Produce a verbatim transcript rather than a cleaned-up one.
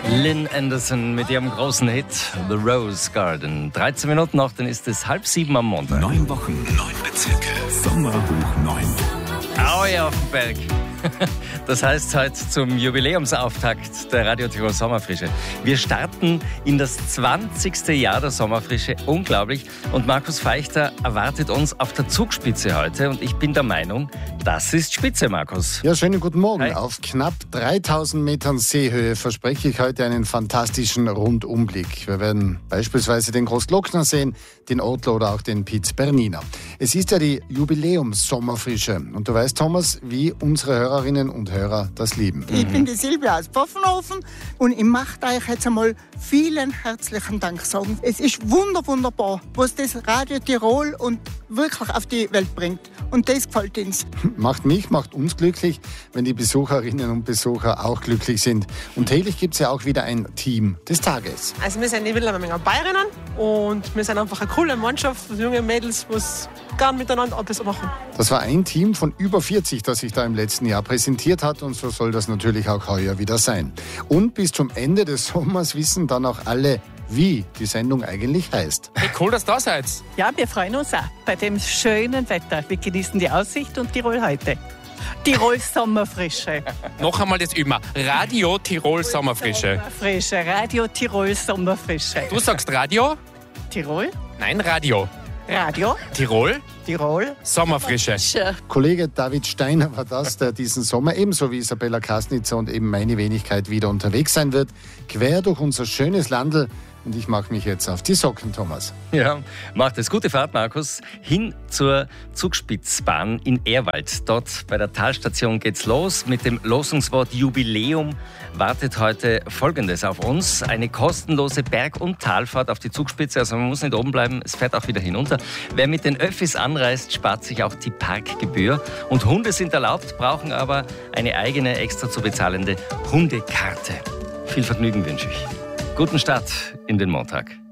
Lynn Anderson mit ihrem großen Hit The Rose Garden. dreizehn Minuten noch, dann ist es halb sieben am Montag. Neun Wochen, neun Bezirke, Sommer hoch neun. Aue auf dem Berg. Das heißt heute zum Jubiläumsauftakt der Radio Tirol Sommerfrische. Wir starten in das zwanzigste Jahr der Sommerfrische. Unglaublich. Und Markus Feichter erwartet uns auf der Zugspitze heute. Und ich bin der Meinung, das ist Spitze, Markus. Ja, schönen guten Morgen. Hi. Auf knapp dreitausend Metern Seehöhe verspreche ich heute einen fantastischen Rundumblick. Wir werden beispielsweise den Großglockner sehen, den Ortler oder auch den Piz Bernina. Es ist ja die Jubiläums-Sommerfrische. Und du weißt, Thomas, wie unsere Hörerinnen und Hörer das lieben. Ich bin die Silvia aus Pfaffenhofen und ich möchte euch jetzt einmal vielen herzlichen Dank sagen. Es ist wunder, wunderbar, was das Radio Tirol und wirklich auf die Welt bringt. Und das gefällt uns. Macht mich, macht uns glücklich, wenn die Besucherinnen und Besucher auch glücklich sind. Und täglich gibt es ja auch wieder ein Team des Tages. Also wir sind mittlerweile Bayerinnen und wir sind einfach eine coole Mannschaft, junge Mädels, die gern miteinander alles machen. Das war ein Team von über vierzig, das sich da im letzten Jahr präsentiert hat, und so soll das natürlich auch heuer wieder sein. Und bis zum Ende des Sommers wissen dann auch alle, wie die Sendung eigentlich heißt. Hey, cool, dass ihr da seid. Ja, wir freuen uns auch bei dem schönen Wetter. Wir genießen die Aussicht und Tirol heute. Tirol Sommerfrische. Noch einmal das üben. Radio Tirol Sommerfrische. Sommerfrische, Radio Tirol Sommerfrische. Du sagst Radio? Tirol, Nein, Radio. Radio, Tirol Tirol. Sommerfrische. Kollege David Steiner war das, der diesen Sommer ebenso wie Isabella Kasnitzer und eben meine Wenigkeit wieder unterwegs sein wird. Quer durch unser schönes Landl. Und ich mache mich jetzt auf die Socken, Thomas. Ja, macht es. Gute Fahrt, Markus. Hin zur Zugspitzbahn in Ehrwald. Dort bei der Talstation geht's los. Mit dem Losungswort Jubiläum wartet heute Folgendes auf uns. Eine kostenlose Berg- und Talfahrt auf die Zugspitze. Also man muss nicht oben bleiben, es fährt auch wieder hinunter. Wer mit den Öffis anreist, spart sich auch die Parkgebühr. Und Hunde sind erlaubt, brauchen aber eine eigene, extra zu bezahlende Hundekarte. Viel Vergnügen wünsche ich. Guten Start in den Montag.